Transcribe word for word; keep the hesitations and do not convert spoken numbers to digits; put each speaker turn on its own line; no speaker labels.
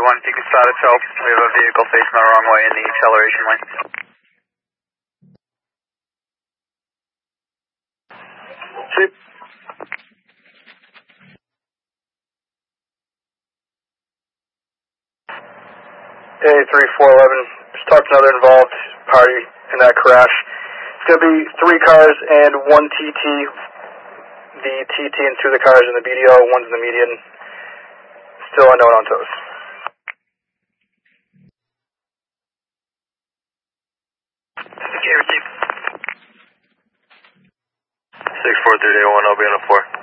one, if you can start itself. We have a vehicle facing the wrong way in the acceleration lane.
Sweep. A three four eleven, just talked to another involved party in that crash. It's going to be three cars and one T T. The T T and two of the cars in the B D O, one's in the median. Still unknown on toes.
Okay, receive.
six four three eight one, I'll be on a four.